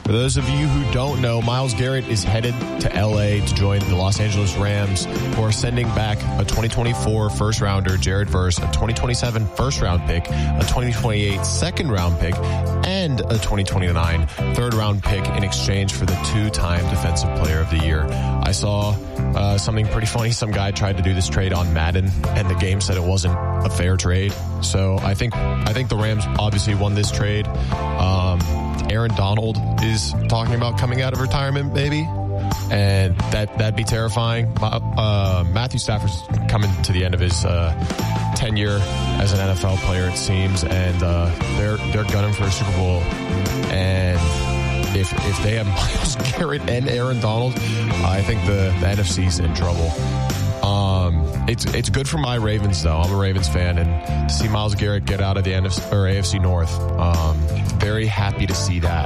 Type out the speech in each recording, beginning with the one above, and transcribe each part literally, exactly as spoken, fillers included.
For those of you who don't know, Myles Garrett is headed to L A to join the Los Angeles Rams, who are sending back a twenty twenty-four first-rounder, Jared Verse, a twenty twenty-seven first-round pick, a twenty twenty-eight second-round pick, and a twenty twenty-nine third-round pick in exchange for the two-time Defensive Player of the Year. I saw uh, something pretty funny. Some guy tried to do this trade on Madden, and the game said it wasn't a fair trade. So I think I think the Rams obviously won this trade. Um, Aaron Donald is talking about coming out of retirement, maybe, and that that'd be terrifying. Uh, Matthew Stafford's coming to the end of his uh, tenure as an N F L player, it seems, and uh, they're they're gunning for a Super Bowl. And if if they have Myles Garrett and Aaron Donald, I think the, the N F C's in trouble. Um, it's it's good for my Ravens, though. I'm a Ravens fan, and to see Myles Garrett get out of the N F C or A F C North, um, very happy to see that.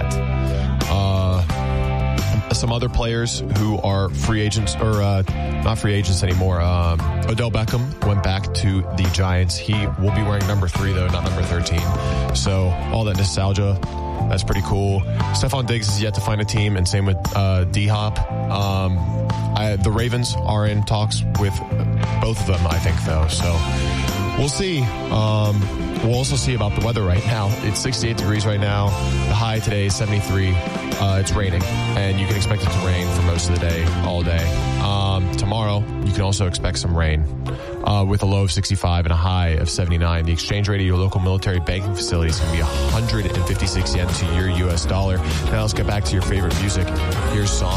Uh, some other players who are free agents, or uh, not free agents anymore. Um, Odell Beckham went back to the Giants. He will be wearing number three, though, not number thirteen. So all that nostalgia, that's pretty cool. Stephon Diggs is yet to find a team, and same with uh, D-Hop. Um, I, the Ravens are in talks with both of them, I think, though. So we'll see. Um, we'll also see about the weather right now. It's sixty-eight degrees right now. The high today is seventy-three. Uh, it's raining, and you can expect it to rain for most of the day, all day. Um, tomorrow, you can also expect some rain uh, with a low of sixty-five and a high of seventy-nine. The exchange rate at your local military banking facility is going to be one hundred fifty-six yen to your U S dollar. Now let's get back to your favorite music. Here's Song.